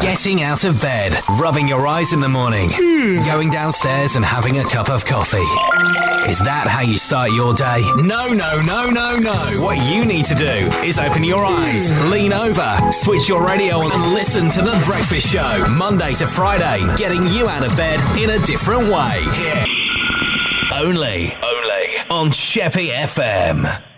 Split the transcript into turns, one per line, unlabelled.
Getting out of bed, rubbing your eyes in the morning, going downstairs and having a cup of coffee. Is that how you start your day? No. What you need to do is open your eyes, lean over, switch your radio on and listen to The Breakfast Show. Monday to Friday, getting you out of bed in a different way. Only on Sheppy FM.